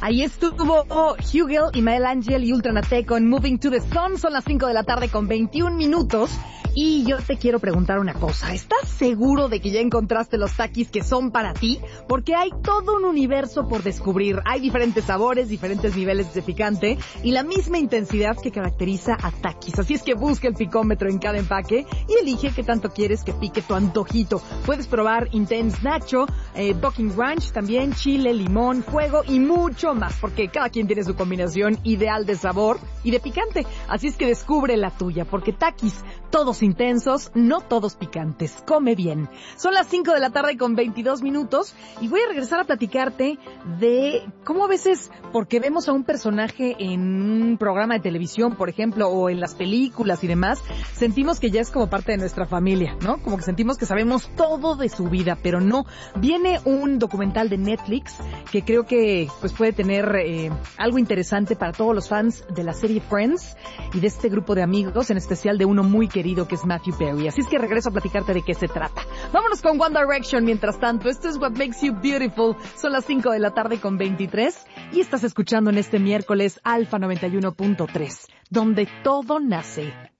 Ahí estuvo Hugel y Mel Angel y Ultranate con Moving to the Sun. Son las 5 de la tarde con 21 minutos. Y yo te quiero preguntar una cosa. ¿Estás seguro de que ya encontraste los Takis que son para ti? Porque hay todo un universo por descubrir. Hay diferentes sabores, diferentes niveles de picante y la misma intensidad que caracteriza a Takis. Así es que busca el picómetro en cada empaque y elige qué tanto quieres que pique tu antojito. Puedes probar Intense Nacho, Bucking Ranch, también chile, limón, fuego y mucho más. Porque cada quien tiene su combinación ideal de sabor y de picante. Así es que descubre la tuya. Porque Takis, todos intensos, no todos picantes. Come bien. Son las 5 de la tarde con 22 minutos y voy a regresar a platicarte de cómo a veces, porque vemos a un personaje en un programa de televisión, por ejemplo, o en las películas y demás, sentimos que ya es como parte de nuestra familia, ¿no? Como que sentimos que sabemos todo de su vida, pero no. Viene un documental de Netflix que creo que pues puede tener algo interesante para todos los fans de la serie Friends y de este grupo de amigos, en especial de uno muy querido que es Matthew Perry. Así es que regreso a platicarte de qué se trata. Vámonos con One Direction mientras tanto. Esto es What Makes You Beautiful. Son las 5 de la tarde con 23 y estás escuchando en este miércoles Alfa 91.3, donde todo nace.